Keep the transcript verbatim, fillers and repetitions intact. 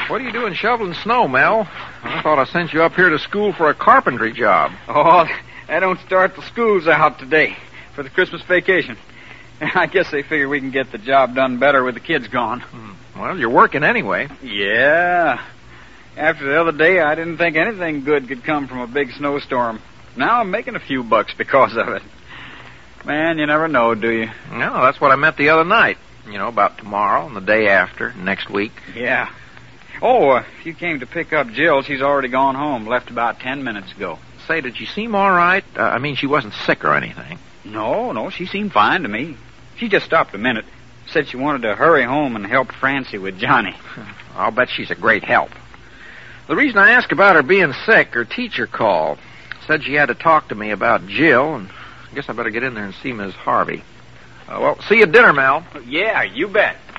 What are you doing shoveling snow, Mel? I thought I sent you up here to school for a carpentry job. Oh, I don't start the schools out today for the Christmas vacation. I guess they figure we can get the job done better with the kids gone. Well, you're working anyway. Yeah. After the other day, I didn't think anything good could come from a big snowstorm. Now I'm making a few bucks because of it. Man, you never know, do you? No, that's what I meant the other night. You know, about tomorrow and the day after, next week. Yeah. Oh, uh, if you came to pick up Jill, she's already gone home. Left about ten minutes ago. Say, did she seem all right? Uh, I mean, she wasn't sick or anything. No, no, she seemed fine to me. She just stopped a minute. Said she wanted to hurry home and help Francie with Johnny. I'll bet she's a great help. The reason I asked about her being sick, her teacher called. Said she had to talk to me about Jill, and I guess I better get in there and see Miss Harvey. Uh, well, see you at dinner, Mel. Yeah, you bet.